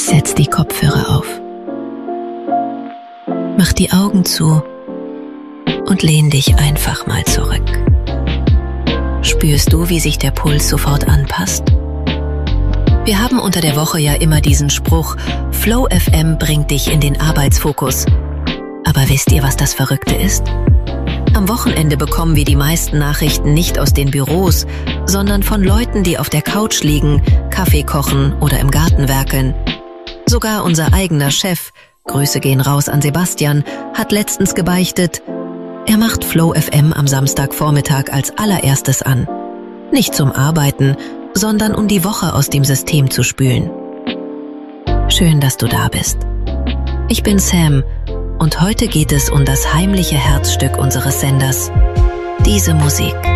Setz die Kopfhörer auf. Mach die Augen zu und lehn dich einfach mal zurück. Spürst du, wie sich der Puls sofort anpasst? Wir haben unter der Woche ja immer diesen Spruch, Flow FM bringt dich in den Arbeitsfokus. Aber wisst ihr, was das Verrückte ist? Am Wochenende bekommen wir die meisten Nachrichten nicht aus den Büros, sondern von Leuten, die auf der Couch liegen, Kaffee kochen oder im Garten werkeln. Sogar unser eigener Chef, Grüße gehen raus an Sebastian, hat letztens gebeichtet, er macht Flow FM am Samstagvormittag als allererstes an. Nicht zum Arbeiten, sondern um die Woche aus dem System zu spülen. Schön, dass du da bist. Ich bin Sam und heute geht es um das heimliche Herzstück unseres Senders, diese Musik.